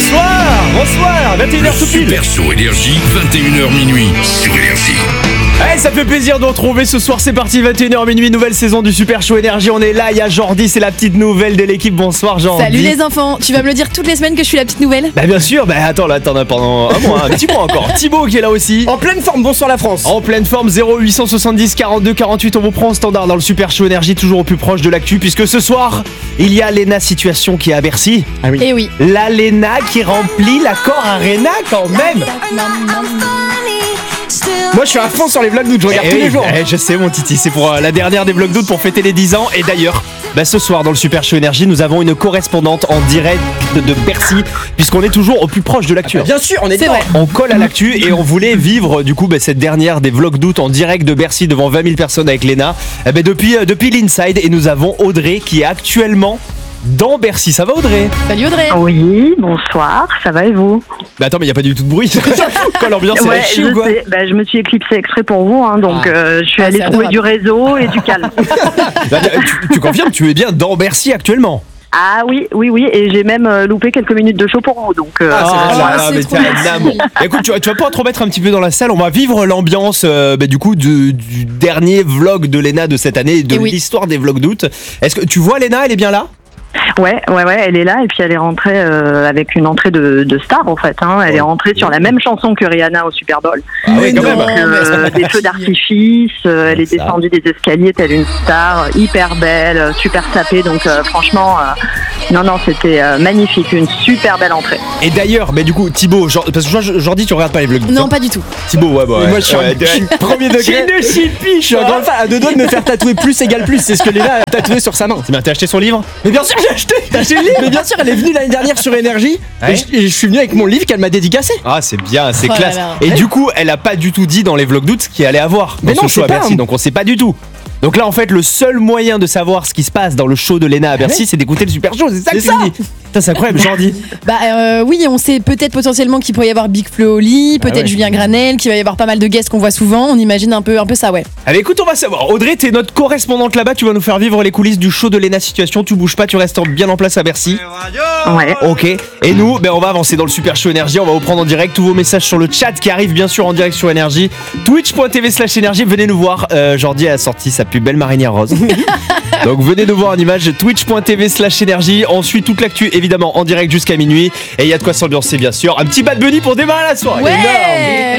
Bonsoir, 21h tout pile. Super Show Énergie, 21h minuit sur Énergie. Hey, ça fait plaisir de retrouver ce soir, c'est parti, 21h minuit, nouvelle saison du Super Show Énergie. On est là, il y a Jordi, c'est la petite nouvelle de l'équipe. Bonsoir Jordi. Salut les enfants, tu vas me le dire toutes les semaines que je suis la petite nouvelle? Bah bien sûr, bah attends, là t'en as pendant un mois, un petit mois encore. Thibaut qui est là aussi. En pleine forme, bonsoir la France. En pleine forme, 0870 42 48, on vous prend en standard dans le Super Show Énergie, toujours au plus proche de l'actu, puisque ce soir, il y a Léna Situation qui est à Bercy. Ah oui. Eh oui. La Léna qui remplit l'Accor Arena quand même. Moi je suis à fond sur les vlogs d'août, je regarde tous les jours. Je sais mon Titi, c'est pour la dernière des vlogs d'août pour fêter les 10 ans. Et d'ailleurs, ce soir dans le Super Show Énergie, nous avons une correspondante en direct de Bercy, puisqu'on est toujours au plus proche de l'actu. Bien sûr, on est C'est dedans. vrai. On colle à l'actu et on voulait vivre du coup cette dernière des vlogs d'août en direct de Bercy devant 20 000 personnes avec Léna. Depuis l'Inside, et nous avons Audrey qui est actuellement dans Bercy. Ça va Audrey? Salut Audrey. Oui, bonsoir, ça va et vous? Bah attends, mais il n'y a pas du tout de bruit. Quoi, l'ambiance elle est chier je ou quoi? sais. Je me suis éclipsée exprès pour vous, hein, donc je suis allée c'est trouver adorable. du réseau et du calme. Bah, tu confirmes, tu es bien dans Bercy actuellement? Ah oui, et j'ai même loupé quelques minutes de show pour vous, donc... Ah vrai. là là, c'est mais trop t'es bien. un amour. Écoute, tu vas pas te remettre un petit peu dans la salle. On va vivre l'ambiance du coup du dernier vlog de Léna de cette année, de Et oui. l'histoire des vlogs d'août. Est-ce que tu vois Léna, elle est bien là? Ouais, elle est là, et puis elle est rentrée avec une entrée de star, en fait. Hein. Elle est rentrée sur la même chanson que Rihanna au Super Bowl. Ah oui, quand non, même. mais Des feux d'artifice, elle est Ça. descendue des escaliers telle une star, hyper belle, super sapée, donc franchement, non, c'était magnifique, une super belle entrée. Et d'ailleurs, du coup, Thibaut, parce que Jordi, tu regardes pas les vlogs d'août, Non, hein? pas du tout. Thibaut, ouais, Mais moi je suis, je suis premier degré. Je suis un grand fan, à deux doigts de me faire tatouer plus égale plus, c'est ce que Léna a tatoué sur sa main. C'est bien, t'as acheté son livre? Mais bien sûr j'ai acheté. T'as acheté le livre? Mais bien sûr, elle est venue l'année dernière sur Énergie, Ouais. et je suis venu avec mon livre qu'elle m'a dédicacé. Ah, c'est bien, c'est Oh là classe. là. Et du coup, elle a pas du tout dit dans les vlogs d'août ce qu'il allait avoir dans Mais ce non, show à c'est pas Bercy, un- donc on sait pas du tout. Donc là, en fait, le seul moyen de savoir ce qui se passe dans le show de Léna à Bercy, ouais. c'est d'écouter le Super Show, c'est ça que C'est tu ça. me dis. Putain, c'est incroyable, Jordi. Oui, on sait peut-être potentiellement qu'il pourrait y avoir Big Flo au lit, peut-être ouais. Julien Granel, qu'il va y avoir pas mal de guests qu'on voit souvent. On imagine un peu ça, ouais. Allez, écoute, on va savoir. Audrey, t'es notre correspondante là-bas, tu vas nous faire vivre les coulisses du show de Léna Situation. Tu bouges pas, tu restes bien en place à Bercy. Ouais. Ok. Et nous, on va avancer dans le Super Show Énergie. On va vous prendre en direct tous vos messages sur le chat qui arrivent bien sûr en direct sur Énergie. Twitch.tv/Énergie. Venez nous voir. Jordi a sorti sa plus belle marinière rose. Donc venez nous voir en image. Twitch.tv/Énergie. On suit toute l'actu évidemment en direct jusqu'à minuit. Et il y a de quoi s'ambiancer bien sûr. Un petit Bad Bunny pour démarrer la soirée. Ouais.